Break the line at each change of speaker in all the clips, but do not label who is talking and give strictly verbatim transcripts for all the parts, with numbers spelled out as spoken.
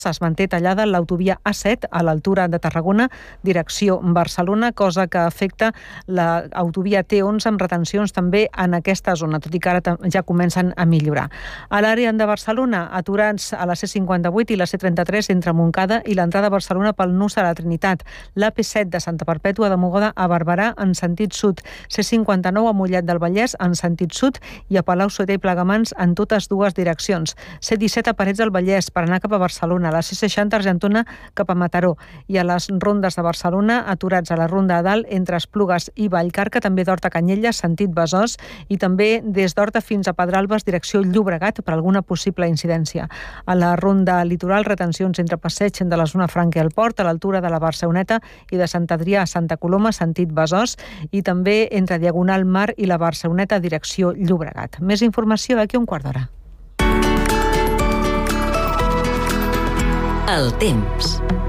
es manté tallada l'autovia A set a l'altura de Tarragona, direcció Barcelona, cosa que afecta l'autovia T onze amb retencions també en aquesta zona, tot i que ara ja comencen a millorar. A l'àrea de Barcelona, aturats a la C cinquanta-vuit i la C trenta-tres entre Montcada i l'entrada a Barcelona pel nus de la Trinitat, l'A P set de Santa Perpètua de Mogoda a Barberà en sentit sud, C cinquanta-nou a Mollet del Vallès en sentit sud i a Palau-solità i Plegamans en totes dues direccions, C disset a Parets del Vallès per anar cap a Barcelona, a la C seixanta Argentona cap a Mataró i a les rondes de Barcelona, aturats a la Ronda de Dalt entre Esplugues i Vallcarca, també d'Horta a Canyelles, sentit Besòs, i també des d'Horta fins a Pedralbes, direcció Llobregat, per alguna possible incidència. A la Ronda Litoral, retencions entre Passeig de la zona Franca i el Port, a l'altura de la Barceloneta i de Sant Adrià a Santa Coloma, sentit Besòs, i també entre Diagonal Mar i la Barceloneta, direcció Llobregat. Més informació d'aquí a un quart d'hora.
El temps.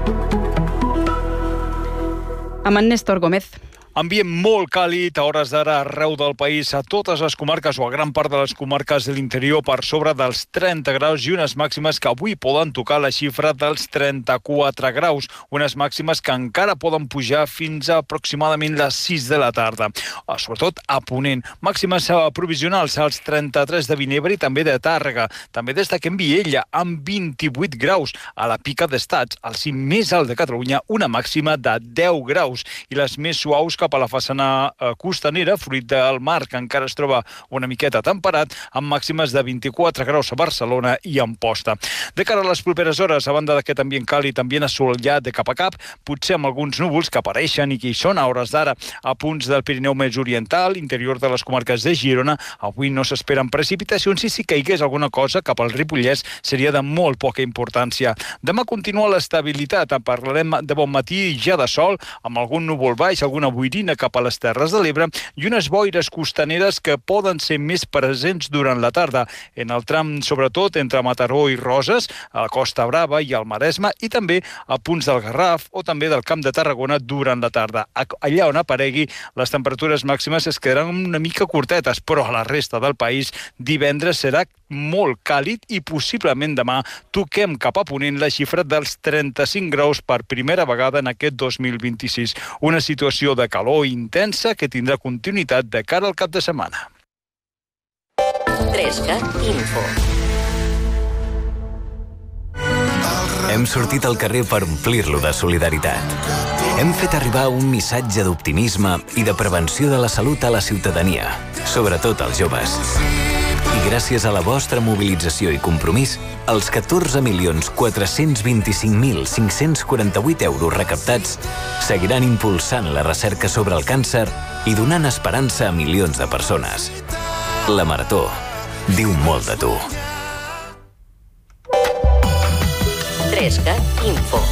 Amb en Néstor Gómez.
Ambient molt càlid a hores d'ara arreu del país, a totes les comarques o a gran part de les comarques de l'interior per sobre dels trenta graus i unes màximes que avui poden tocar la xifra dels trenta-quatre graus, unes màximes que encara poden pujar fins a aproximadament les sis de la tarda. Sobretot a Ponent, màximes provisionals als trenta-tres de Vinebre i també de Tàrrega. També destaquem Viella amb vint-i-vuit graus, a la Pica d'Estats, el cim més alt de Catalunya, una màxima de deu graus i les més suaus cap a la façana costanera, fruit del mar, que encara es troba una miqueta temperat, amb màximes de vint-i-quatre graus a Barcelona i Amposta. De cara a les properes hores, a banda d'aquest ambient càlid, ambient assolellat de cap a cap, potser amb alguns núvols que apareixen i que hi són a hores d'ara a punts del Pirineu més oriental, interior de les comarques de Girona. Avui no s'esperen precipitacions i si caigués alguna cosa cap al Ripollès seria de molt poca importància. Demà continua l'estabilitat. Parlarem de bon matí ja de sol, amb algun núvol baix, alguna boirina cap a les Terres de l'Ebre i unes boires costaneres que poden ser més presents durant la tarda, en el tram sobretot entre Mataró i Roses, a la Costa Brava i al Maresme, i també a punts del Garraf o també del Camp de Tarragona durant la tarda. Allà on aparegui, les temperatures màximes es quedaran una mica curtetes, però a la resta del país divendres serà molt càlid i possiblement demà toquem cap a Ponent la xifra dels trenta-cinc graus per primera vegada en aquest dos mil vint-i-sis. Una situació de calor intensa que tindrà continuïtat de cara al cap de setmana.
Trescat Info.
Hem sortit al carrer per omplir-lo de solidaritat. Hem fet arribar un missatge d'optimisme i de prevenció de la salut a la ciutadania, sobretot als joves. I gràcies a la vostra mobilització i compromís, els catorze milions quatre-cents vint-i-cinc mil cinc-cents quaranta-vuit euros recaptats seguiran impulsant la recerca sobre el càncer i donant esperança a milions de persones. La Marató diu molt de tu.
Trescat Info.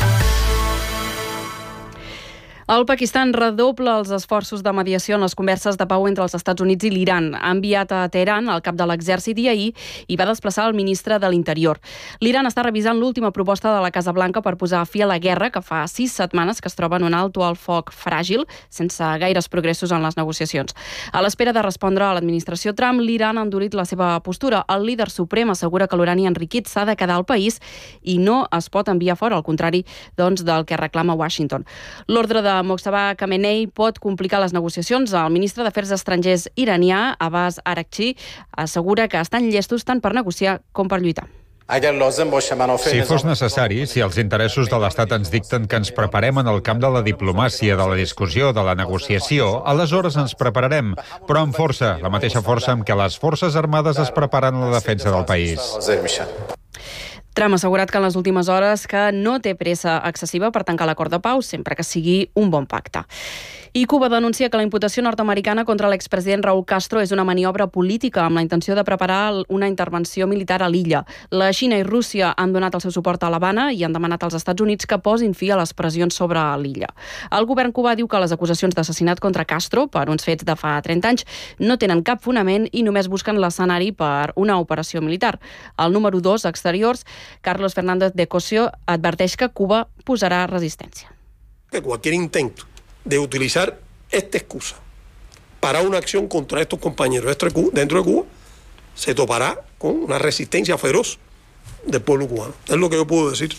El Pakistan redobla els esforços de mediació en les converses de pau entre els Estats Units i l'Iran. Ha enviat a Teheran el cap de l'exèrcit i ahir hi va desplaçar el ministre de l'Interior. L'Iran està revisant l'última proposta de la Casa Blanca per posar fi a la guerra, que fa sis setmanes que es troba en un alto al foc fràgil, sense gaires progressos en les negociacions. A l'espera de respondre a l'administració Trump, l'Iran ha endurit la seva postura. El líder suprem assegura que l'urani enriquit s'ha de quedar al país i no es pot enviar fora, al contrari doncs, del que reclama Washington. L'ordre de Mojtaba Khamenei pot complicar les negociacions. El ministre d'Afers Estrangers iranià, Abbas Araghchi, assegura que estan llestos tant per negociar com per lluitar.
Si fos necessari, si els interessos de l'Estat ens dicten que ens preparem en el camp de la diplomàcia, de la discussió, de la negociació, aleshores ens prepararem, però amb força, la mateixa força amb què les forces armades es preparen a la defensa del país.
Trump ha assegurat que en les últimes hores que no té pressa excessiva per tancar l'acord de pau, sempre que sigui un bon pacte. I Cuba denuncia que la imputació nord-americana contra l'expresident Raúl Castro és una maniobra política amb la intenció de preparar una intervenció militar a l'illa. La Xina i Rússia han donat el seu suport a l'Havana i han demanat als Estats Units que posin fi a les pressions sobre l'illa. El govern cubà diu que les acusacions d'assassinat contra Castro per uns fets de fa trenta anys no tenen cap fonament i només busquen l'escenari per una operació militar. El número dos exteriors, Carlos Fernández de Cosio, adverteix que Cuba posarà resistència.
Que cualquier intento de utilizar esta excusa para una acción contra estos compañeros dentro de Cuba se topará con una resistencia feroz del pueblo cubano. Es lo que yo puedo decir.